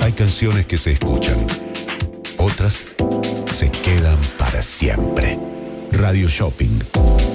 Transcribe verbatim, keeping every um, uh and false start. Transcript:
Hay canciones que se escuchan, otras se quedan para siempre. Radio Shopping.